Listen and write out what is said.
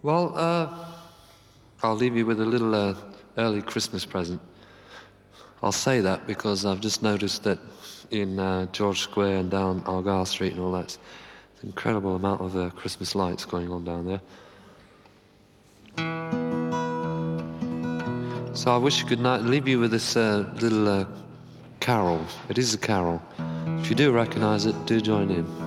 Well, I'll leave you with a little early Christmas present. I'll say that because I've just noticed that in George Square and down Argyle Street and all that, there's an incredible amount of Christmas lights going on down there. So I wish you good night and leave you with this little carol. It is a carol. If you do recognise it, do join in.